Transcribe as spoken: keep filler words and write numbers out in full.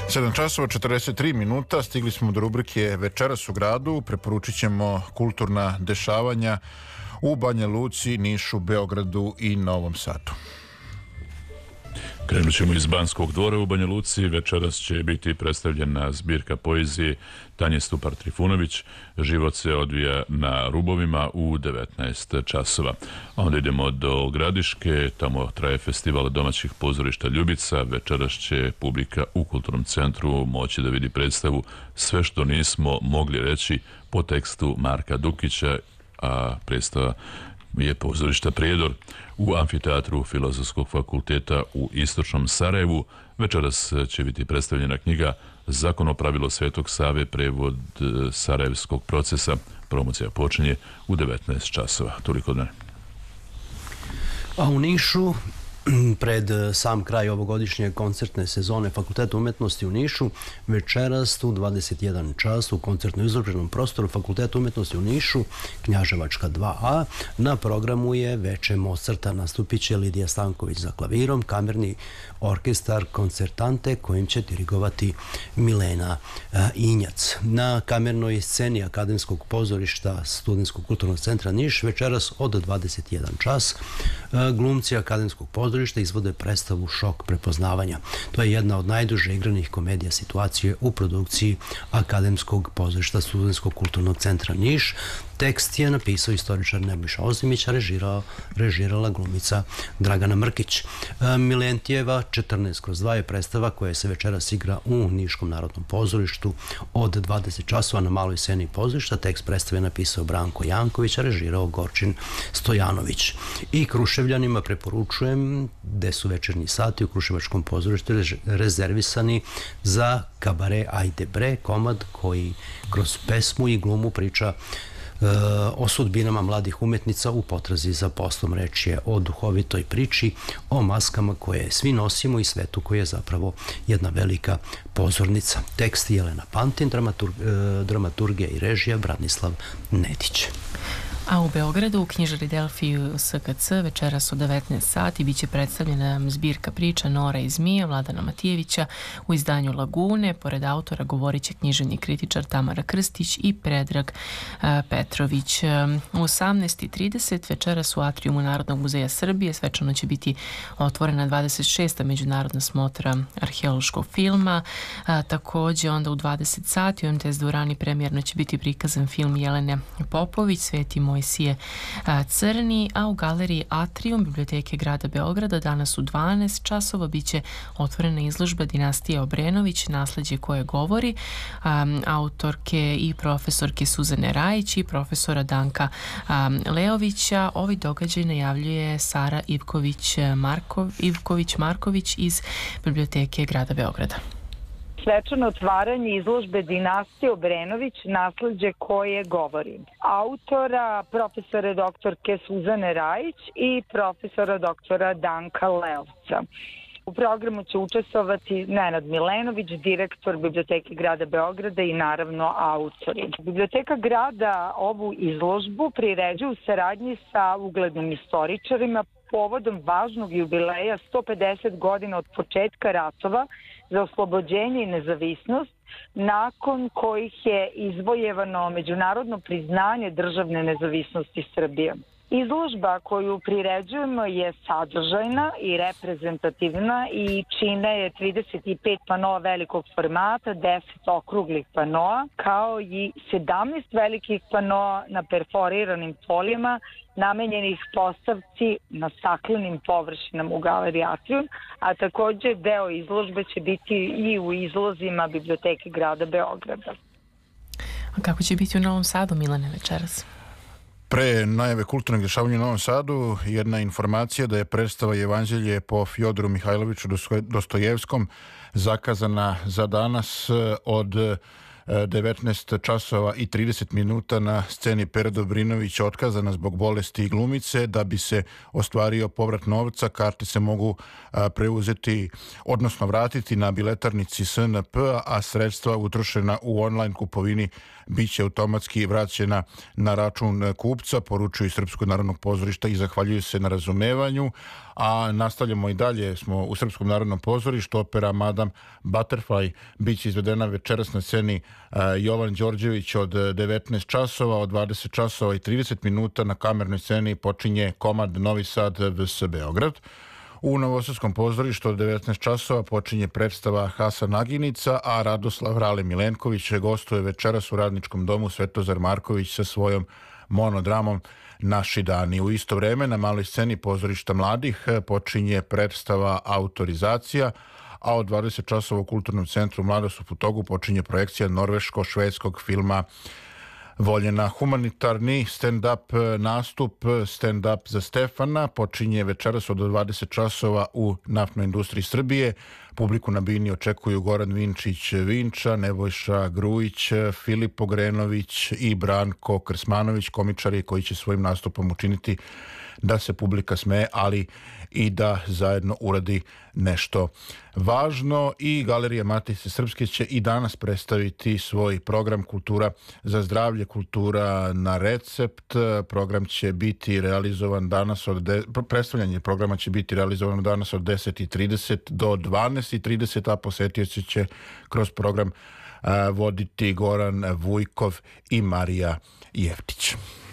sedam časova četrdeset tri minuta, stigli smo do rubrike Večeras u gradu. Preporučit ćemo kulturna dešavanja u Banja Luci, Nišu, Beogradu i Novom Sadu. Krenut ćemo iz Banskog dvora u Banja Luci. Večeras će biti predstavljena zbirka poezije Tanje Stupar-Trifunović. Život se odvija na Rubovima u devetnaest časova. Onda idemo do Gradiške, tamo traje festival domaćih pozorišta Ljubica. Večeras će publika u Kulturnom centru moći da vidi predstavu Sve što nismo mogli reći po tekstu Marka Dukića, a predstava je pozorišta Prijedor u amfiteatru Filozofskog fakulteta u Istočnom Sarajevu. Večeras će biti predstavljena knjiga Zakonopravilo Svetog Save, prevod Sarajevskog procesa. Promocija počinje u devetnaest časova. Toliko od mene. A u Nišu, pred sam kraj ovogodišnje koncertne sezone Fakulteta umetnosti u Nišu, večeras u dvadeset jedan čas u koncertno izloženom prostoru Fakulteta umetnosti u Nišu, Knjaževačka dva a, na programu je veče Mozarta. Nastupit će Lidija Stanković za klavirom, kamerni orkestar Koncertante kojim će dirigovati Milena Injac. Na kamernoj sceni Akademskog pozorišta Studentskog kulturnog centra Niš večeras od dvadeset jedan čas glumci Akademskog pozorišta izvode predstavu Šok prepoznavanja. To je jedna od najduže igranih komedija situacije u produkciji Akademskog pozorišta Studentskog kulturnog centra Niš. Tekst je napisao istoričar Nebojša Ozimić, a režirala glumica Dragana Mrkić. Milentijeva četrnaest kroz dva je predstava koja se večeras igra u Niškom narodnom pozorištu od dvadeset časova na maloj sceni pozorišta. Tekst predstave je napisao Branko Janković, a režirao Gorčin Stojanović. I Kruševljanima preporučujem gde su večernji sati u Kruševačkom pozorištu rezervisani za kabare Ajde bre, komad koji kroz pesmu i glumu priča o sudbinama mladih umetnica u potrazi za poslom. Reč je o duhovitoj priči, o maskama koje svi nosimo i svetu koji je zapravo jedna velika pozornica. Tekst Jelena Pantin, dramaturgija i režija Branislav Nedić. A u Beogradu u knjižari Delfiju S K C večeras u devetnaest sati biće predstavljena zbirka priča Nora i zmija Vladana Matijevića u izdanju Lagune. Pored autora govorit će književni kritičar Tamara Krstić i Predrag Petrović. U osamnaest i trideset večeras u atrijumu Narodnog muzeja Srbije svečano će biti otvorena dvadeset šesta međunarodna smotra arheološkog filma. Također onda u dvadeset sati u M T S dvorani premijerno će biti prikazan film Jelene Popović Sveti Mojsije Crni, a u galeriji Atrium Biblioteke grada Beograda danas u dvanaest časova biće otvorena izložba Dinastije Obrenović, nasleđe koje govori, um, autorke i profesorke Suzane Rajić i profesora Danka um, Leovića. Ovaj događaj najavljuje Sara Ivković-Markov, Ivković-Marković iz Biblioteke grada Beograda. Svečano otvaranje izložbe Dinastije Obrenović, nasleđe koje govori. Autora profesora doktorke Suzane Rajić i profesora doktora Danka Leovca. U programu će učestvovati Nenad Milenović, direktor Biblioteke grada Beograda i naravno autori. Biblioteka grada ovu izložbu priređuje u saradnji sa uglednim istoričarima povodom važnog jubileja sto pedeset godina od početka ratova za oslobođenje i nezavisnost, nakon kojih je izvojevano međunarodno priznanje državne nezavisnosti Srbije. Izložba koju priređujemo je sadržajna i reprezentativna i čine je trideset pet panoa velikog formata, deset okruglih panoa, kao i sedamnaest velikih panoa na perforiranim folijama namenjenih postavci na staklenim površinama u galeriji Atrium, a također deo izložbe će biti i u izlozima Biblioteke grada Beograda. A kako će biti u Novom Sadu, Milane, večeras? Pre najave kulturnog dešavanja u Novom Sadu, jedna informacija da je predstava Evanđelje po Fjodoru Mihajloviću Dostojevskom zakazana za danas od devetnaest časova i trideset minuta na sceni Pera Dobrinović otkazana zbog bolesti i glumice. Da bi se ostvario povrat novca, karte se mogu preuzeti, odnosno vratiti na biletarnici S N P, a sredstva utrošena u online kupovini biće automatski vraćena na račun kupca, poručuju iz Srpskog narodnog pozorišta i zahvaljuju se na razumevanju. A nastavljamo i dalje, smo u Srpskom narodnom pozorištu. Opera Madame Butterfly biće izvedena večeras na sceni Jovan Đorđević od devetnaest časova, od dvadeset časova i trideset minuta na kamernoj sceni počinje komad Novi Sad V S Beograd. U Novosadskom pozorištu od devetnaest časova počinje predstava Hasan Naginica, a Radoslav Rale Milenković gostuje večeras u Radničkom domu Svetozar Marković sa svojom monodramom Naši dani. U isto vreme na maloj sceni pozorišta mladih počinje predstava Autorizacija, a od dvadeset časova u Kulturnom centru Mladost u Futogu počinje projekcija norveško-švedskog filma Voljena. Humanitarni stand-up nastup Stand-up za Stefana počinje večeras od dvadeset časova u Naftnoj industriji Srbije. Publiku na bini očekuju Goran Vinčić-Vinča, Nebojša Grujić, Filip Pogrenović i Branko Krsmanović, komičari koji će svojim nastupom učiniti da se publika smeje, ali i da zajedno uradi nešto važno. I Galerija Matice Srpske će i danas predstaviti svoj program Kultura za zdravlje, kultura na recept. Program će biti realizovan danas od de... predstavljanje programa će biti realizovano danas od deset i trideset do dvanaest i trideset, a posetioci će kroz program voditi Goran Vujkov i Marija Jeftić.